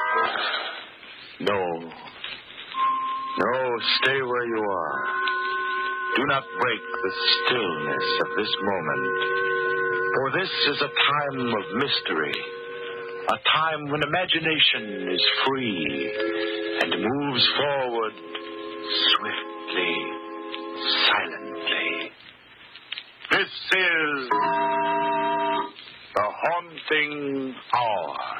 No. No, stay where you are. Do not break the stillness of this moment. For this is a time of mystery. A time when imagination is free and moves forward swiftly, silently. This is the Haunting Hour.